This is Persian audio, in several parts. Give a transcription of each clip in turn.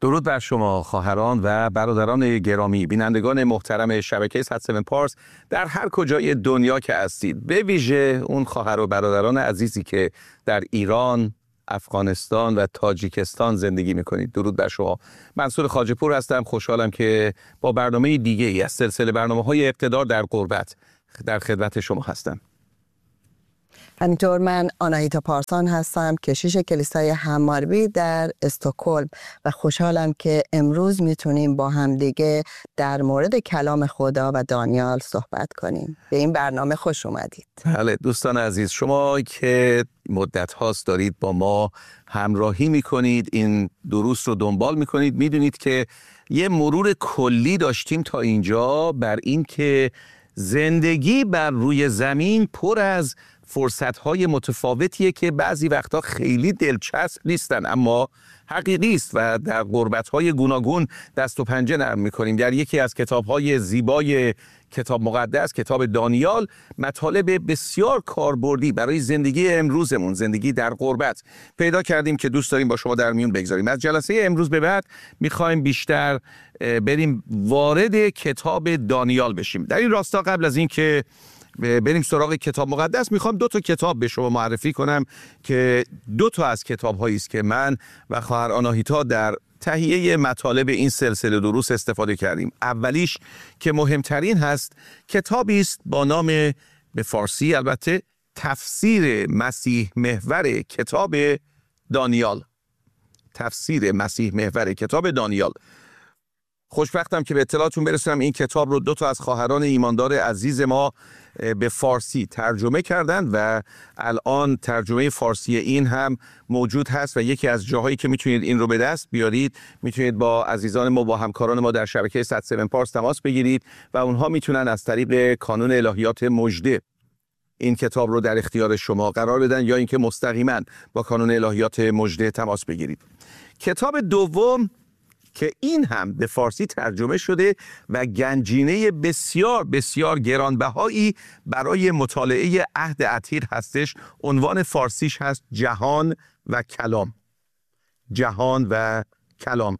درود بر شما خواهران و برادران گرامی، بینندگان محترم شبکه 107 پارس در هر کجای دنیا که هستید، به ویژه اون خواهر و برادران عزیزی که در ایران، افغانستان و تاجیکستان زندگی میکنید. درود بر شما. منصور خواجه‌پور هستم. خوشحالم که با برنامه دیگه ای از سلسله برنامه‌های اقتدار در غربت در خدمت شما هستم. همینطور من آناهیتا پارسان هستم، کشیش کلیسای هماربی در استکهلم و خوشحالم که امروز میتونیم با هم دیگه در مورد کلام خدا و دانیال صحبت کنیم. به این برنامه خوش اومدید. بله دوستان عزیز، شما که مدت هاست دارید با ما همراهی میکنید، این دروس رو دنبال میکنید، میدونید که یه مرور کلی داشتیم تا اینجا بر این که زندگی بر روی زمین پر از فرصت‌های متفاوتیه که بعضی وقتا خیلی دلچسب نیستن اما حقیقی است و در غربت‌های گوناگون دست و پنجه نرم می‌کنیم. در یکی از کتاب‌های زیبای کتاب مقدس، کتاب دانیال، مطالب بسیار کاربردی برای زندگی امروزمون، زندگی در غربت پیدا کردیم که دوست داریم با شما در میون بگذاریم. از جلسه امروز به بعد می‌خوایم بیشتر بریم وارد کتاب دانیال بشیم. در این راستا قبل از این که بریم سراغ کتاب مقدس، میخوام 2 کتاب به شما معرفی کنم که 2 از کتاب‌هایی است که من و خواهر آناهیتا در تهیه مطالب این سلسله دروس استفاده کردیم. اولیش که مهمترین هست، کتابی است با نام به فارسی البته تفسیر مسیح محور کتاب دانیال. تفسیر مسیح محور کتاب دانیال. خوشبختم که به اطلاعتون برسونم این کتاب رو 2 از خواهران ایماندار عزیز ما به فارسی ترجمه کردن و الان ترجمه فارسی این هم موجود هست و یکی از جاهایی که میتونید این رو به دست بیارید، میتونید با عزیزان ما، با همکاران ما در شبکه 107 پارس تماس بگیرید و اونها میتونن از طریق کانون الهیات مژده این کتاب رو در اختیار شما قرار بدن یا اینکه مستقیما با کانون الهیات مژده تماس بگیرید. کتاب دوم که این هم به فارسی ترجمه شده و گنجینه بسیار بسیار گرانبهایی برای مطالعه عهد عتیق هستش. عنوان فارسیش هست جهان و کلام. جهان و کلام.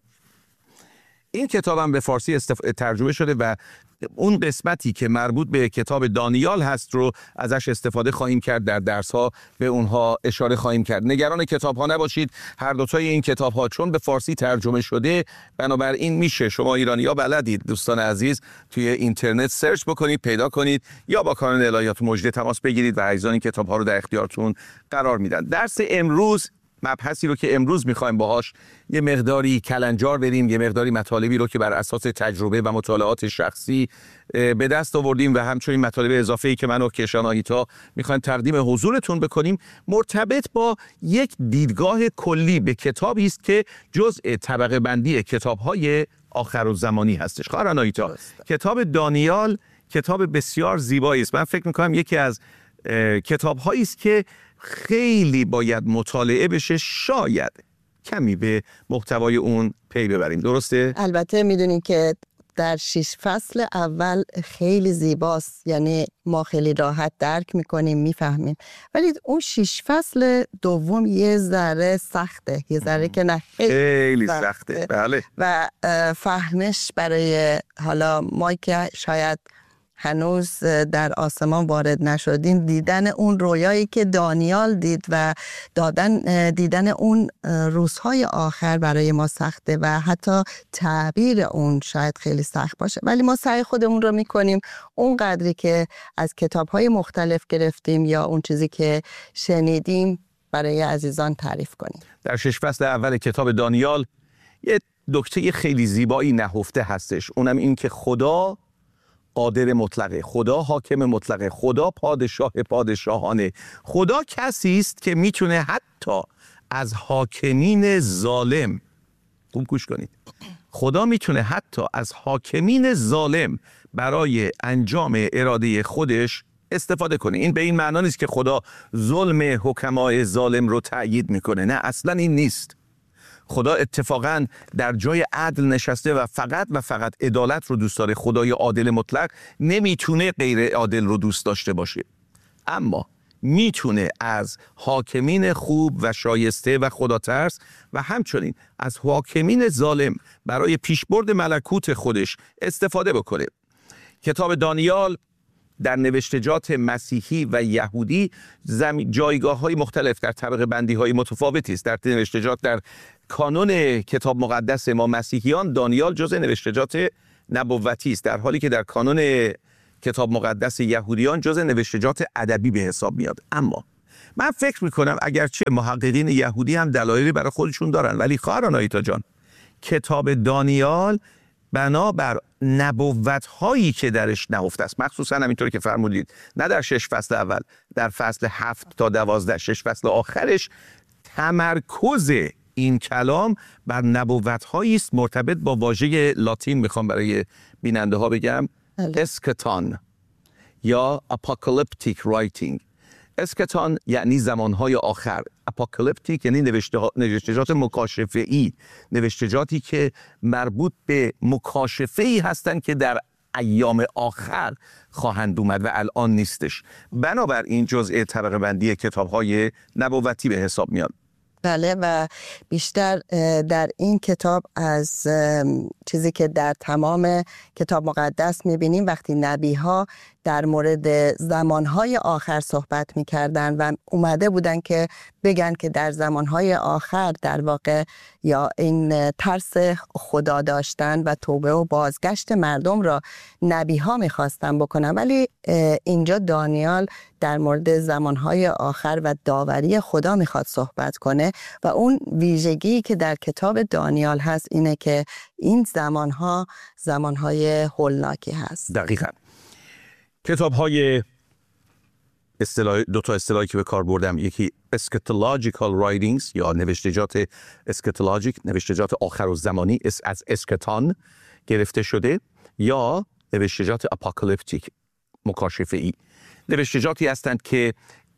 این کتاب هم به فارسی ترجمه شده و اون قسمتی که مربوط به کتاب دانیال هست رو ازش استفاده خواهیم کرد، در درس‌ها به اونها اشاره خواهیم کرد. نگران کتاب‌ها نباشید، هر 2 این کتاب‌ها چون به فارسی ترجمه شده، بنابراین میشه شما ایرانی‌ها بلدید دوستان عزیز توی اینترنت سرچ بکنید، پیدا کنید یا با کانون الهیات مژده تماس بگیرید و عزیزان این کتاب‌ها رو در اختیارتون قرار میدن. درس امروز، مبحثی رو که امروز میخوایم باهاش یه مقداری کلنجار بریم، یه مقداری مطالبی رو که بر اساس تجربه و مطالعات شخصی به دست آوردیم و همچنین مطالب اضافه‌ای که من و کشان آهیتا میخوایم تقدیم حضورتون بکنیم، مرتبط با یک دیدگاه کلی به کتابی است که جزء طبقه بندی کتاب‌های آخرالزمانی هستش. خواهر آهیتا، کتاب دانیال کتاب بسیار زیبایی است. من فکر میکنم یکی از کتاب‌هایی است که خیلی باید مطالعه بشه، شاید کمی به محتوای اون پی ببریم. درسته؟ البته میدونین که در 6 فصل اول خیلی زیباست، یعنی ما خیلی راحت درک میکنیم، میفهمیم، ولی اون 6 فصل دوم یه ذره سخته، یه ذره که نه خیلی سخته. بله. و فهمش برای حالا ما که شاید هنوز در آسمان وارد نشدیم، دیدن اون رویایی که دانیال دید و دیدن اون روزهای آخر برای ما سخته و حتی تعبیر اون شاید خیلی سخت باشه، ولی ما سعی خودمون رو میکنیم اون قدری که از کتاب‌های مختلف گرفتیم یا اون چیزی که شنیدیم برای عزیزان تعریف کنیم. در 6 فصل اول کتاب دانیال یه نکته خیلی زیبایی نهفته هستش، اونم این که خدا قادر مطلقه، خدا حاکم مطلقه، خدا پادشاه پادشاهانه. خدا کسی است که میتونه حتی از حاکمین ظالم، خوب گوش کنید، خدا میتونه حتی از حاکمین ظالم برای انجام اراده خودش استفاده کنه. این به این معنا نیست که خدا ظلم حکمای ظالم رو تأیید میکنه، نه اصلا این نیست. خدا اتفاقا در جای عدل نشسته و فقط عدالت رو دوست داره. خدای عادل مطلق نمیتونه غیر عادل رو دوست داشته باشه. اما میتونه از حاکمین خوب و شایسته و خداترس و همچنین از حاکمین ظالم برای پیشبرد ملکوت خودش استفاده بکنه. کتاب دانیال در نوشتجات مسیحی و یهودی جایگاه‌های مختلف در طبقه بندی‌های متفاوتی است. در نوشتجات در کانون کتاب مقدس ما مسیحیان دانیال جزء نوشتجات نبوتی است، در حالی که در کانون کتاب مقدس یهودیان جزء نوشتجات ادبی به حساب میاد. اما من فکر میکنم اگرچه محققین یهودی هم دلایلی برای خودشون دارن، ولی خواهران آیتا جان، کتاب دانیال بنابر نبوت‌هایی که درش نهفته است، مخصوصا همینطوری که فرمودید نه در 6 فصل اول، در فصل 7 تا 12 6 فصل آخرش تمرکز این کلام بر نبوت‌هایی است مرتبط با واژه لاتین، میخوام برای بیننده ها بگم، اسکتان یا اپوکالیپتیک رایتینگ. اسکتان یعنی زمانهای آخر، اپوکالیپتیک یعنی نوشتجات مکاشفه‌ای، نوشتجاتی که مربوط به مکاشفه‌ای هستند که در ایام آخر خواهند اومد و الان نیستش. بنابراین جزء طبقه بندی کتاب‌های نبوتی به حساب میاد. بله، و بیشتر در این کتاب از چیزی که در تمام کتاب مقدس میبینیم، وقتی نبی‌ها در مورد زمانهای آخر صحبت میکردن و اومده بودن که بگن که در زمانهای آخر در واقع یا این ترس خدا داشتن و توبه و بازگشت مردم را نبی‌ها میخواستن بکنن، ولی اینجا دانیال در مورد زمانهای آخر و داوری خدا میخواد صحبت کنه و اون ویژگی که در کتاب دانیال هست اینه که این زمانهای هولناکی هست. دقیقاً. کتاب‌های دو تا اصطلاحی که به کار بردم، یکی eschatological writings یا نوشتجات اسکتولوژیک، نوشتجات آخر و زمانی از اسکتان گرفته شده، یا نوشتجات اپوکالیپتیک مکاشفه‌ای. نوشتجاتی هستند که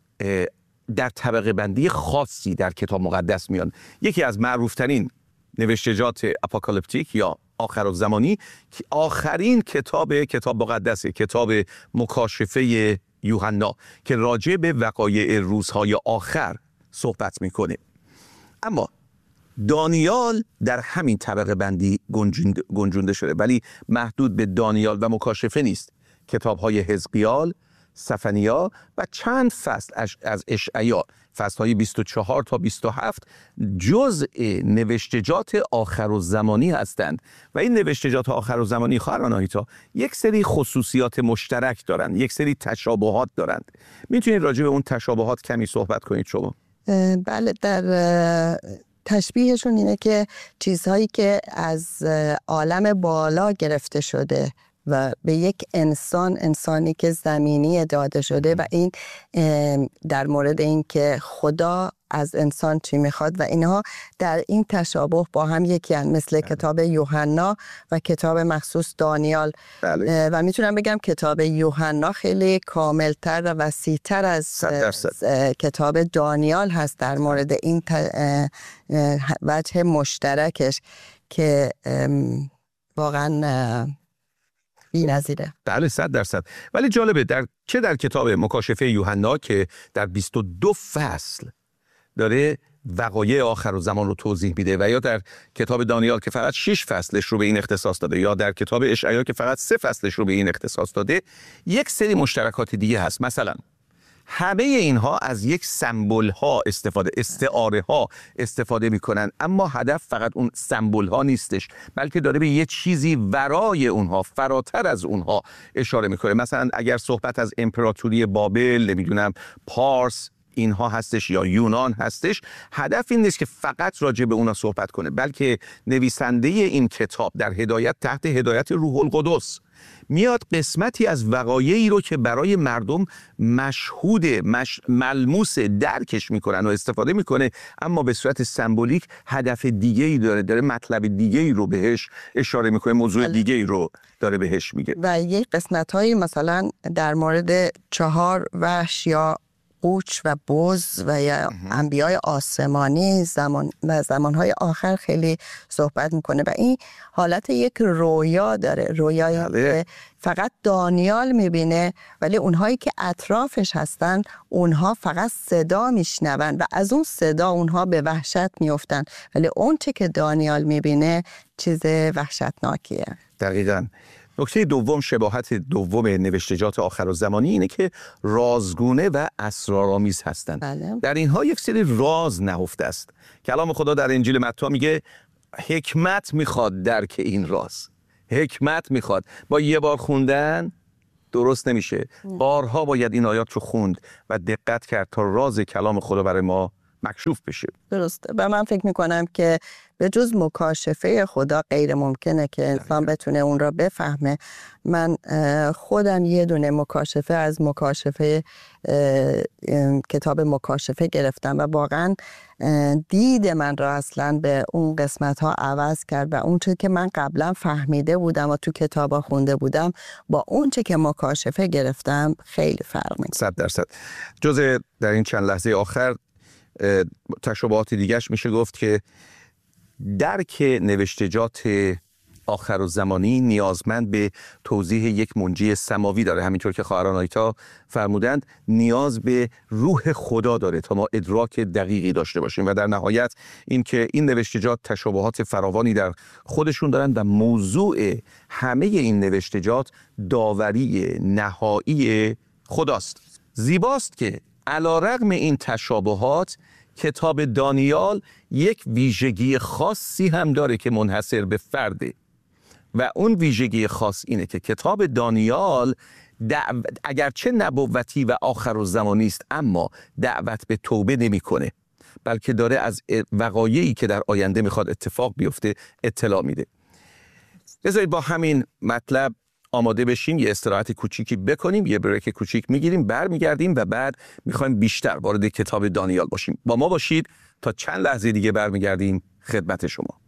در طبقه بندی خاصی در کتاب مقدس میان. یکی از معروفترین نوشتجات اپوکالیپتیک یا آخر الزمانی که آخرین کتاب مقدس، کتاب مکاشفه یوحنا که راجع به وقایع روزهای آخر صحبت میکنه. اما دانیال در همین طبقه بندی گنجونده شده، ولی محدود به دانیال و مکاشفه نیست. کتاب‌های حزقیال، سفنیا و چند فصل از اشعیا، فصل‌های 24 تا 27 جزء نوشتجات آخر الزمانی هستند و این نوشتجات آخر الزمانی خواهران آیتا یک سری خصوصیات مشترک دارند، یک سری تشابهات دارند. میتونید راجع به اون تشابهات کمی صحبت کنید شما؟ بله، در تشبیهشون اینه که چیزهایی که از عالم بالا گرفته شده و به یک انسانی که زمینی داده شده و این در مورد این که خدا از انسان چی میخواد و اینها در این تشابه با هم یکی هستند، مثل کتاب یوحنا و کتاب مخصوص دانیال. و میتونم بگم کتاب یوحنا خیلی کاملتر و وسیع‌تر از کتاب دانیال هست در مورد این وجه مشترکش که واقعا بی‌نظیره. بله 100%. ولی جالبه در کتاب مکاشفه یوحنا که در 22 فصل داره وقایع آخر الزمان رو توضیح میده، و یا در کتاب دانیال که فقط 6 فصلش رو به این اختصاص داده، یا در کتاب اشعیا که فقط 3 فصلش رو به این اختصاص داده، یک سری مشترکات دیگه هست. مثلا همه اینها از یک سمبل ها استعاره ها استفاده میکنن، اما هدف فقط اون سمبل ها نیستش، بلکه داره به یه چیزی ورای اونها، فراتر از اونها اشاره میکنه. مثلا اگر صحبت از امپراتوری بابل، نمیدونم پارس اینها هستش یا یونان هستش، هدف این نیست که فقط راجع به اونا صحبت کنه، بلکه نویسنده این کتاب در تحت هدایت روح القدس میاد قسمتی از وقایعی رو که برای مردم مشهود ملموس درکش میکنن و استفاده میکنه، اما به صورت سمبولیک هدف دیگه‌ای داره مطلب دیگه‌ای رو بهش اشاره میکنه، موضوع دیگه‌ای رو داره بهش میگه. و یک قسمت‌هایی مثلا در مورد 4 وحش یا قوچ و بز و یا انبیای آسمانی زمانهای آخر خیلی صحبت میکنه و این حالت یک رویا داره، رویایی که فقط دانیال میبینه، ولی اونهایی که اطرافش هستن اونها فقط صدا میشنون و از اون صدا اونها به وحشت میفتن، ولی اون چه که دانیال میبینه چیز وحشتناکیه. دقیقاً. نکته دوم، شباهت دوم نوشتجات آخرالزمانی اینه که رازگونه و اسرارآمیز هستند. بله. در اینها یک سری راز نهفته است. کلام خدا در انجیل متی میگه حکمت میخواد درک این راز. حکمت میخواد. با یه بار خوندن درست نمیشه. بارها باید این آیات رو خوند و دقت کرد تا راز کلام خدا برای ما مکشوف بشه. درسته. و من فکر میکنم که به جز مکاشفه خدا غیر ممکنه که انسان بتونه اون را بفهمه. من خودم یه دونه مکاشفه از مکاشفه کتاب مکاشفه گرفتم و واقعا دید من را اصلا به اون قسمت ها عوض کرد و اون چه که من قبلا فهمیده بودم و تو کتاب ها خونده بودم با اون چه که مکاشفه گرفتم خیلی فرق میکنه. 100%. جز در این چند لحظه آخر تشابهات دیگرش میشه گفت که درک نوشتجات آخرالزمانی نیازمند به توضیح یک منجی سماوی داره. همینطور که خواهران آیتا فرمودند نیاز به روح خدا داره تا ما ادراک دقیقی داشته باشیم و در نهایت این که این نوشتجات تشابهات فراوانی در خودشون دارند و موضوع همه این نوشتجات داوری نهایی خداست. زیباست که علیرغم این تشابهات کتاب دانیال یک ویژگی خاصی هم داره که منحصر به فرده و اون ویژگی خاص اینه که کتاب دانیال اگرچه نبوتی و آخرالزمانی است اما دعوت به توبه نمیکنه، بلکه داره از وقایعی که در آینده میخواد اتفاق بیفته اطلاع میده. بذارید با همین مطلب آماده بشیم، یه استراحت کوچیکی بکنیم، یه بریک کوچیک میگیریم، برمیگردیم و بعد میخوایم بیشتر وارد کتاب دانیال باشیم. با ما باشید تا چند لحظه دیگه برمیگردیم خدمت شما.